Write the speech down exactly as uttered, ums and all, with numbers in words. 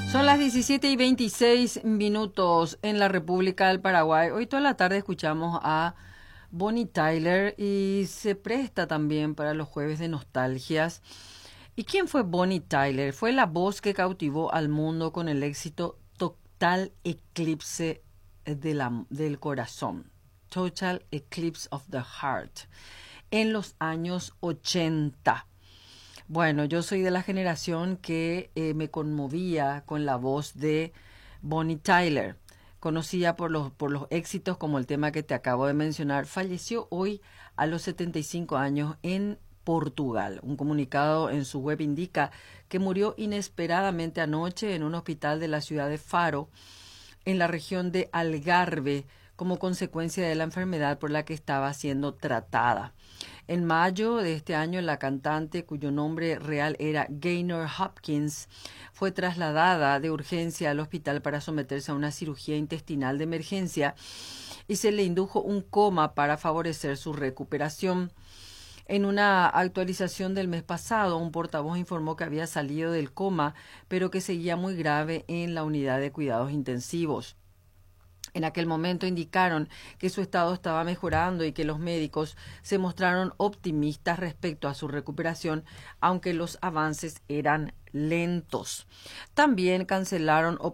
Son las diecisiete y veintiséis minutos en la República del Paraguay. Hoy toda la tarde escuchamos a Bonnie Tyler y se presta también para los jueves de nostalgias. ¿Y quién fue Bonnie Tyler? Fue la voz que cautivó al mundo con el éxito Total Eclipse de la, del corazón. Total Eclipse of the Heart. En los años ochenta. Bueno, yo soy de la generación que eh, me conmovía con la voz de Bonnie Tyler. Conocida por los, por los éxitos como el tema que te acabo de mencionar. Falleció hoy a los setenta y cinco años en Portugal. Un comunicado en su web indica que murió inesperadamente anoche en un hospital de la ciudad de Faro, en la región de Algarve, como consecuencia de la enfermedad por la que estaba siendo tratada. En mayo de este año, la cantante, cuyo nombre real era Gaynor Hopkins, fue trasladada de urgencia al hospital para someterse a una cirugía intestinal de emergencia y se le indujo un coma para favorecer su recuperación. En una actualización del mes pasado, un portavoz informó que había salido del coma, pero que seguía muy grave en la unidad de cuidados intensivos. En aquel momento indicaron que su estado estaba mejorando y que los médicos se mostraron optimistas respecto a su recuperación, aunque los avances eran lentos. También cancelaron